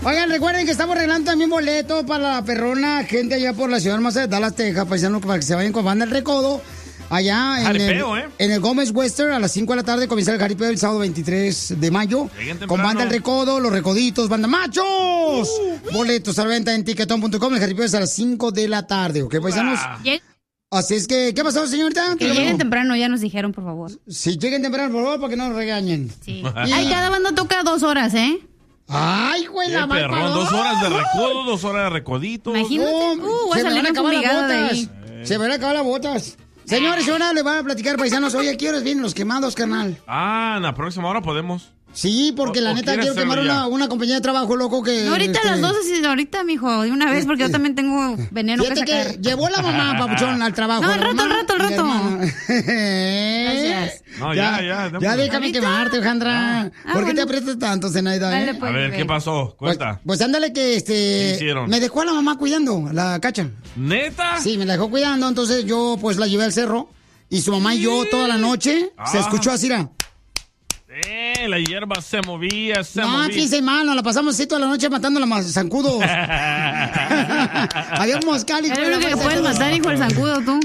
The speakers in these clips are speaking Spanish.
Oigan, recuerden que estamos regalando también boletos para la perrona gente allá por la ciudad hermosa de Dallas, Texas, paisanos, para que se vayan con Banda El Recodo. Allá en el Gómez Western a las 5 de la tarde comienza el jaripeo el sábado 23 de mayo. Con Banda El Recodo, Los Recoditos, Banda Machos. Boletos a la venta en Tiquetón.com. El jaripeo es a las 5 de la tarde, ¿ok, paisanos? Así es que, ¿qué pasó, señorita? Que lleguen temprano, ya nos dijeron, por favor. Sí, lleguen temprano, por favor, para que no nos regañen. Sí. Ay, cada banda toca 2 horas, ¿eh? Ay, güey, la mal perrón, 2 horas de recodo, 2 horas de recodito. Imagínate, voy a salir fumigada de ahí. Se me van a acabar las botas. Señores, ahora le van a platicar, paisanos. Oye, ¿a qué horas vienen los quemados, carnal? En la próxima hora podemos. Sí, porque la neta quiero quemar una compañía de trabajo, loco, que... No, ahorita a las 12, ahorita, mijo, de una vez, porque yo también tengo veneno que sacar. Que llevó la mamá, papuchón, al trabajo. No, al rato. Gracias. No, ya. Ya déjame quemarte, Alejandra. ¿Por qué te aprietas tanto, Zenaida? Dale, pues, a ver, ¿qué pasó? Cuenta. Pues ándale que, ¿Qué hicieron? me dejó a la mamá cuidando, la cacha. ¿Neta? Sí, me la dejó cuidando, entonces yo, pues, la llevé al cerro. Y su mamá y yo toda la noche se escuchó así, la hierba se movía, No, fíjense, mano, la pasamos así toda la noche matando a los zancudos. Había un moscal y... Es lo que puedes matar, hijo, el zancudo, tú.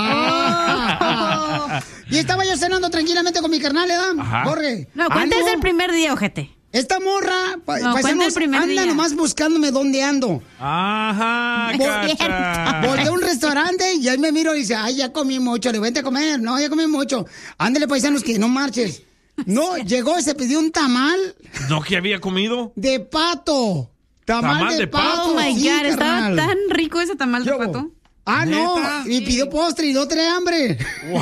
Y estaba yo cenando tranquilamente con mi carnal, ¿verdad, Jorge? No, cuéntese el primer día, ojete. Esta morra, anda nomás buscándome dónde ando. Ajá, cacha. Voy a un restaurante y ahí me miro y dice, ay, ya comí mucho, le vente a comer. No, ya comí mucho. Ándale, paisanos, que no marches. No, llegó y se pidió un tamal. ¿No que había comido? De pato. Tamal de pato. Oh, my sí, God, estaba carnal. tan rico ese tamal de pato. No, y pidió postre y no trae hambre.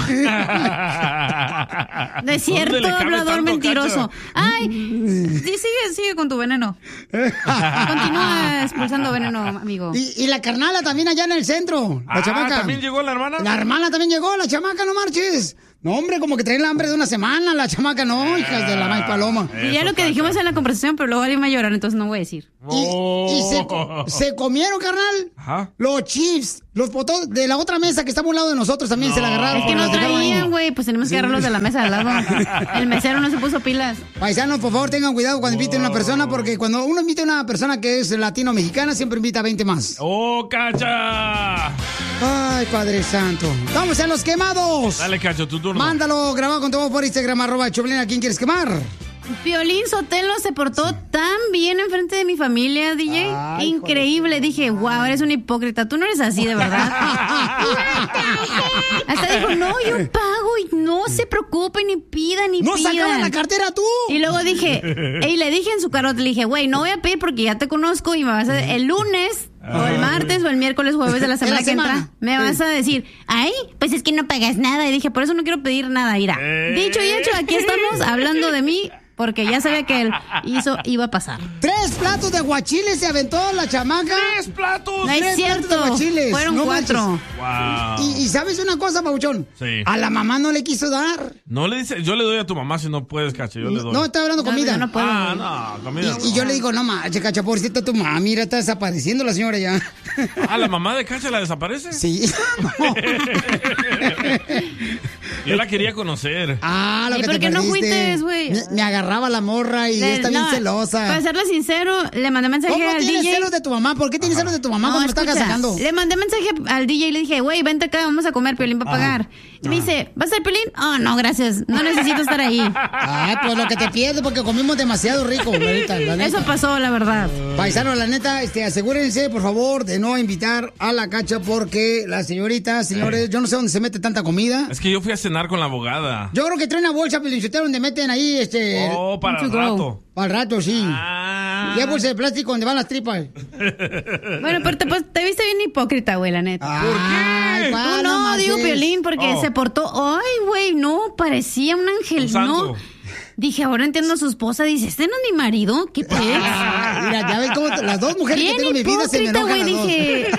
No es cierto, hablador mentiroso. Ay, sigue con tu veneno. Continúa expulsando veneno, amigo. Y la carnala también allá en el centro, la chamaca. ¿También llegó la hermana? La hermana también llegó, la chamaca, no marches. No, hombre, como que traen la hambre de una semana, la chamaca, no, hijas de la maíz paloma. Y ya lo que dijimos en la conversación, pero luego alguien va a llorar, entonces no voy a decir. Y se comieron, carnal, los chips, los potos de la otra mesa que está a un lado de nosotros también se la agarraron. Es que no traían, güey, pues tenemos que agarrarlos de la mesa de al lado. El mesero no se puso pilas. Paisanos, por favor, tengan cuidado cuando inviten a una persona, porque cuando uno invita a una persona que es latino-mexicana, siempre invita a 20 más. ¡Oh, cacha! Ay, Padre Santo. ¡Vamos a los quemados! Dale, cacho, tu turno. Mándalo grabado con tu voz por Instagram, @Choplin. ¿A quién quieres quemar? Piolín Sotelo se portó tan bien enfrente de mi familia, DJ. Ay, increíble. Dije, wow, eres un hipócrita. Tú no eres así, de verdad. Hasta dijo, no, yo pago y no se preocupen ni pidan ni pidan. ¿No sacaban la cartera tú? Y luego dije, y le dije en su carota, le dije, güey, no voy a pedir porque ya te conozco y me vas a... El lunes... O el martes, o el miércoles, jueves de la semana que entra, me vas a decir, ay, pues es que no pagas nada. Y dije, por eso no quiero pedir nada, Ira. Dicho y hecho, aquí estamos hablando de mí, porque ya sabía que él iba a pasar. 3 platos de aguachiles se aventó la chamaca. 3 platos. No es cierto, fueron 4. Wow. Y ¿sabes una cosa, Pabuchón? Sí. A la mamá no le quiso dar. No le dice, yo le doy a tu mamá si no puedes, cacha, yo le doy. No, está hablando comida. No puedo. No, comida. Y yo le digo, no manches, cacha, pobrecita tu mamá, mira, está desapareciendo la señora ya. ¿La mamá de Cacha la desaparece? Sí. Yo la quería conocer. Lo ¿Y que por te qué no perdiste. fuiste, güey? Me agarraba la morra y está bien celosa. Para serle sincero, le mandé mensaje al DJ. ¿Cómo tienes celos de tu mamá? ¿Por qué tienes celos de tu mamá cuando me estás sacando? Le mandé mensaje al DJ y le dije, güey, vente acá, vamos a comer, Piolín va a pagar. Y me dice, ¿vas a ser Piolín? Oh, no, gracias, no necesito estar ahí. Pues lo que te pierdes porque comimos demasiado rico, ahorita, la neta. Eso pasó, la verdad. Paisano, la neta, asegúrense, por favor, de no invitar a la Cacha porque la señorita, señores, yo no sé dónde se mete tanta comida. Es que yo fui a cenar con la abogada. Yo creo que trae una bolsa, Piolinsotelo, donde meten ahí, para el rato. Para el rato, sí. Y hay bolsa de plástico donde van las tripas. Bueno, pero te viste bien hipócrita, güey, la neta. ¿Por qué? Tú no, digo Piolín, porque se portó... Ay, güey, no, parecía un ángel, no. Dije, ahora entiendo a su esposa. Dice, ¿este no es mi marido? ¿Qué pues? Mira, ya ves cómo las dos mujeres bien que tengo en mi vida se me enojan güey, dije,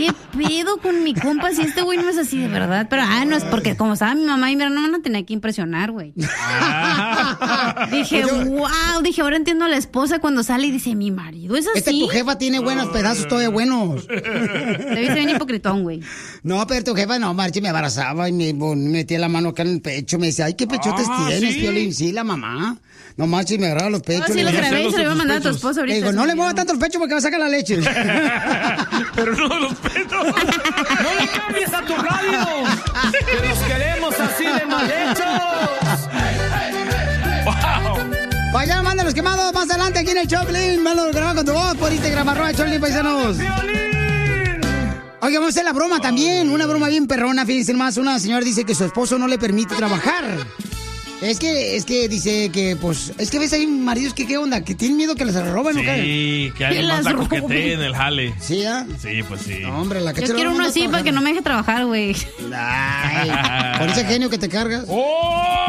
¿Qué pedo con mi compa? Si este güey no es así de verdad. Pero, no es porque como estaba mi mamá y mi hermana, no tenía que impresionar, güey. Dije, wow. Dije, ahora entiendo a la esposa cuando sale y dice, mi marido es así. Tu jefa tiene buenos pedazos, todavía buenos. Te viste bien hipocritón, güey. No, pero tu jefa, no, Marchi, me abrazaba y me metía la mano acá en el pecho. Me decía, ay, qué pechotes tienes, Piolín. Sí, la mamá. No, Marchi, me agarraba los pechos. No, sí, lo grabé y se lo iba a mandar a tu esposa ahorita. Le digo, no le mueva tanto el pecho porque va a sacar la leche. Pero no de los pechos. ¡No le cambies a tu radio! ¡Que los queremos así de mal hechos! ¡Wow! Vaya, manda los quemados más adelante aquí en el Choplin. Mándalo grabado con tu voz por Instagram, @Choplin, paisanos. Oye, vamos a hacer la broma también. Una broma bien perrona, fíjense más. Una señora dice que su esposo no le permite trabajar. Es que dice que, pues, es que ves ahí maridos que, ¿qué onda? Que tienen miedo que les roben, ¿o qué? Sí, que alguien más la coquetee en el jale. ¿Sí, Sí, pues sí. No, hombre, la Yo quiero uno así para que no me deje trabajar, güey. Ay, con ese genio que te cargas.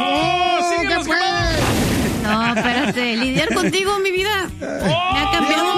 ¡Oh! ¿Qué fue? No, espérate, lidiar contigo, mi vida. Me ha cambiado